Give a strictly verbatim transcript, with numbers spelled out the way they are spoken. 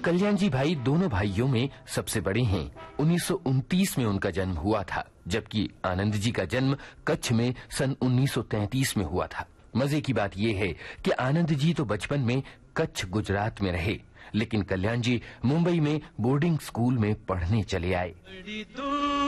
कल्याण जी भाई दोनों भाइयों में सबसे बड़े हैं। उन्नीस सौ उनतीस में उनका जन्म हुआ था, जबकि आनंद जी का जन्म कच्छ में सन उन्नीस सौ तैंतीस में हुआ था। मजे की बात यह है कि आनंद जी तो बचपन में कच्छ गुजरात में रहे, लेकिन कल्याण जी मुंबई में बोर्डिंग स्कूल में पढ़ने चले आए।